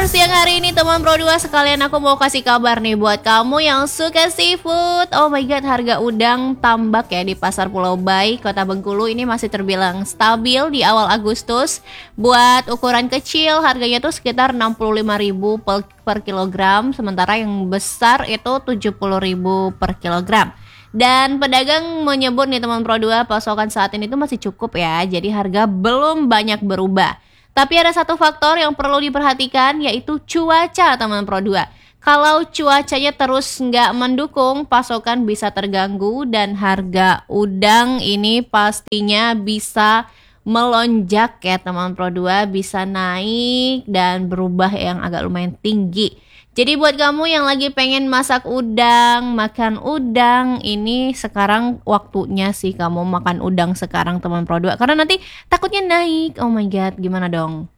siang hari ini teman Pro 2, sekalian aku mau kasih kabar nih buat kamu yang suka seafood. Oh my god, harga udang tambak ya di Pasar Pulau Bayi, Kota Bengkulu ini masih terbilang stabil di awal Agustus. Buat ukuran kecil harganya tuh sekitar 65.000 per kilogram, sementara yang besar itu 70.000 per kilogram. Dan pedagang menyebut nih teman Pro 2, pasokan saat ini tuh masih cukup ya, jadi harga belum banyak berubah. Tapi ada satu faktor yang perlu diperhatikan, yaitu cuaca teman Pro 2. Kalau cuacanya terus nggak mendukung, pasokan bisa terganggu dan harga udang ini pastinya bisa melonjak ya teman Pro 2, bisa naik dan berubah yang agak lumayan tinggi. Jadi buat kamu yang lagi pengen masak udang, makan udang, ini sekarang waktunya sih kamu makan udang sekarang teman Pro 2. Karena nanti takutnya naik. Oh my god, gimana dong?